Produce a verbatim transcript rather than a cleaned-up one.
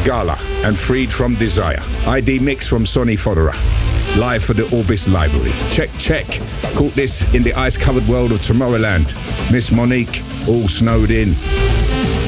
Gala and Freed from Desire. I D mix from Sonny Fodera. Live for the Orbis Library. Check, check. Caught this in the ice-covered world of Tomorrowland. Miss Monique, all snowed in.